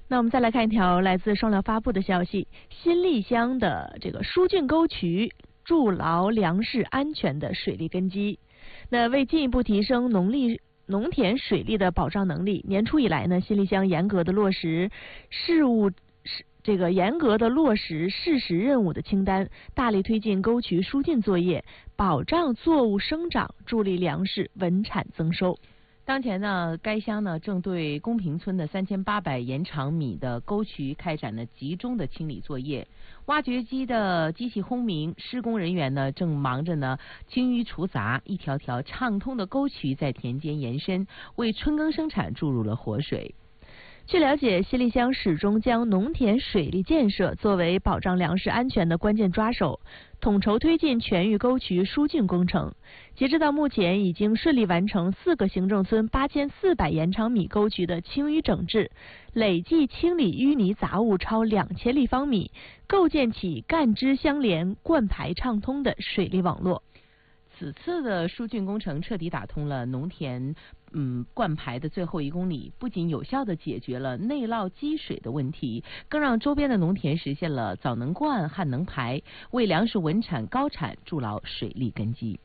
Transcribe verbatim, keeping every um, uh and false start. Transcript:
那我们再来看一条来自双料发布的消息：新立乡的这个疏浚沟渠筑牢粮食安全的水利根基。那为进一步提升农力农田水利的保障能力，年初以来呢，新立乡严格的落实事务这个严格的落实事实任务的清单，大力推进沟渠疏浚作业，保障作物生长，助力粮食稳产增收。 当前呢，该乡呢正对公平村的三千八百延长米的沟渠开展了集中的清理作业，挖掘机的机器轰鸣，施工人员呢正忙着呢清淤除杂，一条条畅通的沟渠在田间延伸，为春耕生产注入了活水。 据了解，新立乡始终将农田水利建设作为保障粮食安全的关键抓手，统筹推进全域沟渠疏浚工程。截止到目前，已经顺利完成四个行政村八千四百延长米沟渠的清淤整治，累计清理淤泥杂物超两千立方米，构建起干支相连、灌排畅通的水利网络。 此次的疏浚工程彻底打通了农田嗯灌排的最后一公里，不仅有效地解决了内涝积水的问题，更让周边的农田实现了早能灌、旱能排，为粮食稳产高产筑牢水利根基。